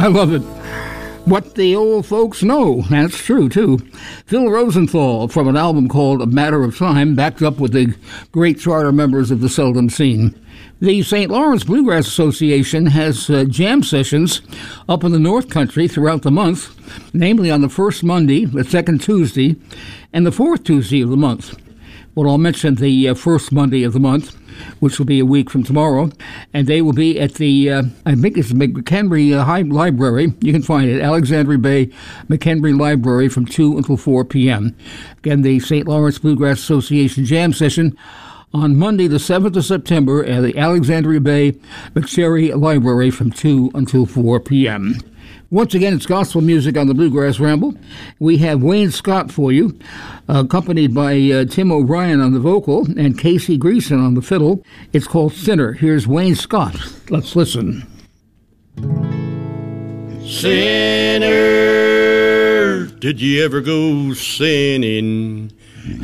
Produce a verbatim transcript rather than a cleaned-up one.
I love it. What the old folks know. That's true, too. Phil Rosenthal from an album called A Matter of Time, backed up with the great charter members of the Seldom Scene. The Saint Lawrence Bluegrass Association has uh, jam sessions up in the North Country throughout the month, namely on the first Monday, the second Tuesday, and the fourth Tuesday of the month. Well, I'll mention the uh, first Monday of the month, which will be a week from tomorrow, and they will be at the, uh, I think it's the McHenry uh, High Library. You can find it, Alexandria Bay McHenry Library from two until four p.m. Again, the Saint Lawrence Bluegrass Association Jam Session on Monday, the seventh of September, at the Alexandria Bay McHenry Library from two until four p.m. Once again, it's gospel music on the Bluegrass Ramble. We have Wayne Scott for you, accompanied by uh, Tim O'Brien on the vocal and Casey Greason on the fiddle. It's called Sinner. Here's Wayne Scott. Let's listen. Sinner, did you ever go sinning